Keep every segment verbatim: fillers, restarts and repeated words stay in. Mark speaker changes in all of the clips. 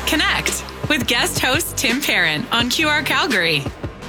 Speaker 1: Connect with guest host Tim Parent on Q R Calgary.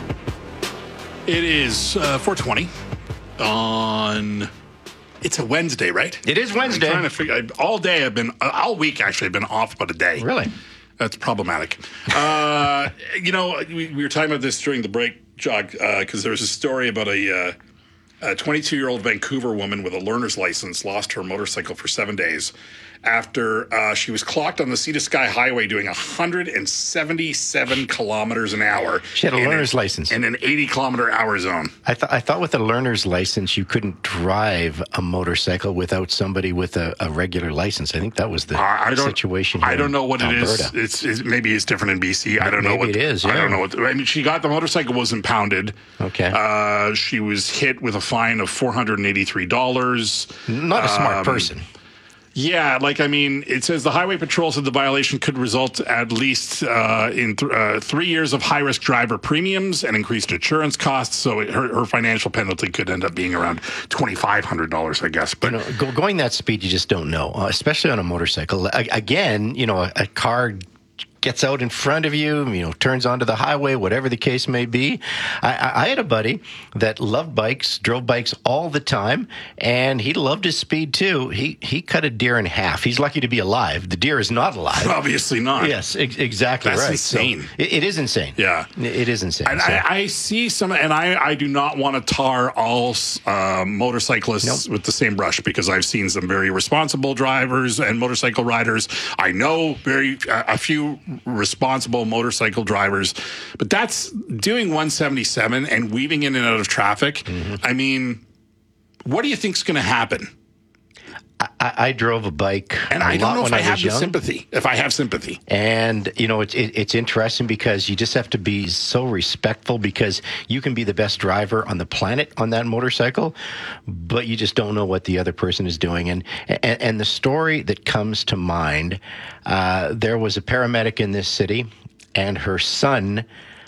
Speaker 2: It is uh, four twenty on... It's a Wednesday, right?
Speaker 3: It is Wednesday.
Speaker 2: I'm trying to figure... All day I've been... All week, actually, I've been off but a day.
Speaker 3: Really?
Speaker 2: That's problematic. uh, you know, we, we were talking about this during the break, Jog, because uh, there was a story about a... Uh, A twenty-two-year-old Vancouver woman with a learner's license lost her motorcycle for seven days after uh, she was clocked on the Sea to Sky Highway doing one hundred seventy-seven kilometers an hour.
Speaker 3: She had a learner's
Speaker 2: a,
Speaker 3: license.
Speaker 2: In an eighty-kilometer hour zone.
Speaker 3: I, th- I thought with a learner's license, you couldn't drive a motorcycle without somebody with a, a regular license. I think that was the
Speaker 2: uh, I don't,
Speaker 3: situation here
Speaker 2: I don't know what
Speaker 3: in
Speaker 2: it is.
Speaker 3: Alberta.
Speaker 2: It's, it's Maybe it's different in B C. I don't
Speaker 3: maybe
Speaker 2: know what
Speaker 3: it is, yeah.
Speaker 2: I don't know what... I mean, she got... The motorcycle was impounded.
Speaker 3: Okay.
Speaker 2: Uh, she was hit with a fine of four hundred eighty-three dollars.
Speaker 3: Not a smart
Speaker 2: um,
Speaker 3: person.
Speaker 2: Yeah, like, I mean, it says the highway patrol said the violation could result at least uh, in th- uh, three years of high-risk driver premiums and increased insurance costs. So it, her, her financial penalty could end up being around twenty-five hundred dollars, I guess. But
Speaker 3: you know, go, going that speed, you just don't know, uh, especially on a motorcycle. A- again, you know, a, a car gets out in front of you, you know, turns onto the highway, whatever the case may be. I, I, I had a buddy that loved bikes, drove bikes all the time, and he loved his speed too. He he cut a deer in half. He's lucky to be alive. The deer is not alive.
Speaker 2: Obviously not.
Speaker 3: Yes, ex- exactly
Speaker 2: That's
Speaker 3: right.
Speaker 2: insane.
Speaker 3: So it, it is insane.
Speaker 2: Yeah.
Speaker 3: It is insane.
Speaker 2: And
Speaker 3: so.
Speaker 2: I, I see some, and I, I do not want to tar all uh, motorcyclists
Speaker 3: Nope.
Speaker 2: with the same brush, because I've seen some very responsible drivers and motorcycle riders. I know very uh, a few responsible motorcycle drivers, but that's doing one seventy-seven and weaving in and out of traffic. Mm-hmm. I mean, what do you think's going to happen?
Speaker 3: I, I drove a bike,
Speaker 2: and
Speaker 3: a
Speaker 2: I don't
Speaker 3: lot
Speaker 2: know if
Speaker 3: when
Speaker 2: I,
Speaker 3: I
Speaker 2: have
Speaker 3: was
Speaker 2: the
Speaker 3: young.
Speaker 2: sympathy. If I have sympathy,
Speaker 3: and you know, it's it, it's interesting because you just have to be so respectful, because you can be the best driver on the planet on that motorcycle, but you just don't know what the other person is doing. And and, and the story that comes to mind, uh, there was a paramedic in this city, and her son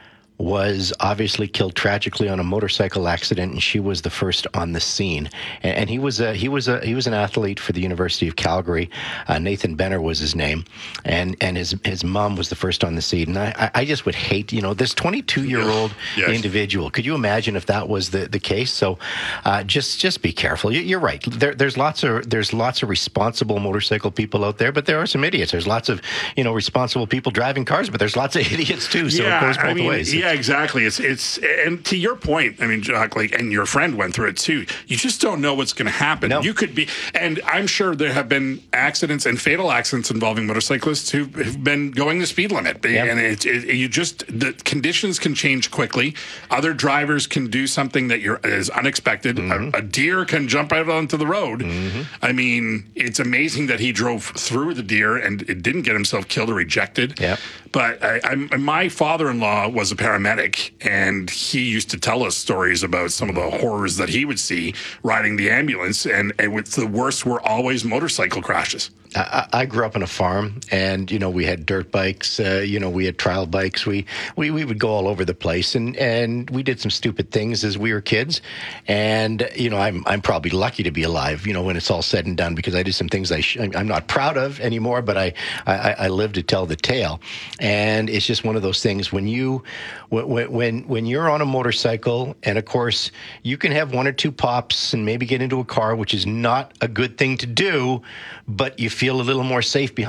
Speaker 3: was obviously killed tragically on a motorcycle accident, and she was the first on the scene. And, and he was a he was a he was an athlete for the University of Calgary. Uh, Nathan Benner was his name, and and his his mom was the first on the scene. And I I just would hate, you know, this twenty-two year old
Speaker 2: yes.
Speaker 3: individual. Could you imagine if that was the, the case? So uh, just just be careful. You, you're right. There, there's lots of there's lots of responsible motorcycle people out there, but there are some idiots. There's lots of you know responsible people driving cars, but there's lots of idiots too. So
Speaker 2: yeah,
Speaker 3: it goes both
Speaker 2: I mean,
Speaker 3: ways.
Speaker 2: Yeah, exactly. It's it's and to your point, I mean, Jack, like, and your friend went through it too. You just don't know what's going to happen.
Speaker 3: No.
Speaker 2: You could be, and I'm sure there have been accidents and fatal accidents involving motorcyclists who have been going the speed limit. They,
Speaker 3: Yep.
Speaker 2: And it, it, you just the conditions can change quickly. Other drivers can do something that you're is unexpected.
Speaker 3: Mm-hmm.
Speaker 2: A, a deer can jump out onto the road.
Speaker 3: Mm-hmm.
Speaker 2: I mean, it's amazing that he drove through the deer and it didn't get himself killed or ejected.
Speaker 3: Yep.
Speaker 2: But I, I'm, my father-in-law was a paramedic, and he used to tell us stories about some of the horrors that he would see riding the ambulance, and, and with the worst were always motorcycle crashes.
Speaker 3: I, I grew up on a farm, and you know we had dirt bikes. Uh, you know we had trial bikes. We, we we would go all over the place, and, and we did some stupid things as we were kids. And you know I'm I'm probably lucky to be alive. You know when it's all said and done, because I did some things I sh- I'm not proud of anymore, but I, I I live to tell the tale. And it's just one of those things when you when when when you're on a motorcycle, and of course you can have one or two pops and maybe get into a car, which is not a good thing to do, but you feel a little more safe behind